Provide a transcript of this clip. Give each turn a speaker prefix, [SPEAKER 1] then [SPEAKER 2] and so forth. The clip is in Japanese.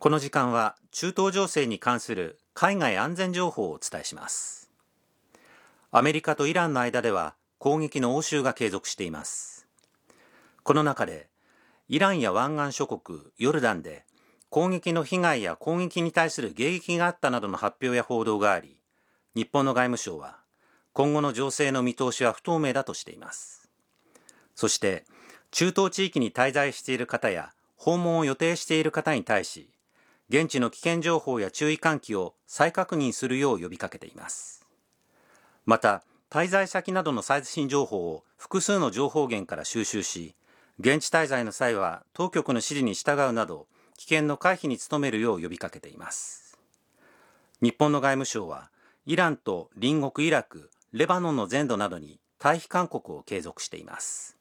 [SPEAKER 1] この時間は中東情勢に関する海外安全情報をお伝えします。アメリカとイランの間では攻撃の応酬が継続しています。この中でイランや湾岸諸国ヨルダンで攻撃の被害や攻撃に対する迎撃があったなどの発表や報道があり、日本の外務省は今後の情勢の見通しは不透明だとしています。そして中東地域に滞在している方や訪問を予定している方に対し、現地の危険情報や注意喚起を再確認するよう呼びかけています。また、滞在先などの最新情報を複数の情報源から収集し、現地滞在の際は当局の指示に従うなど、危険の回避に努めるよう呼びかけています。日本の外務省は、イランと隣国イラク、レバノンの全土などに退避勧告を継続しています。